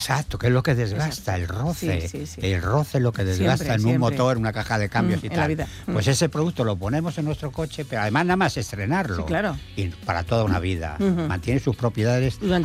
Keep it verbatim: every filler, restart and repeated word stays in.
Exacto, que es lo que desgasta, el roce. Sí, sí, sí. El roce es lo que desgasta Siempre, en un siempre. motor, una caja de cambios Mm, y en tal. la vida. Mm. Pues ese producto lo ponemos en nuestro coche, pero además nada más estrenarlo. Sí, claro. Y para toda una vida. Ujú. Mantiene sus propiedades. Durante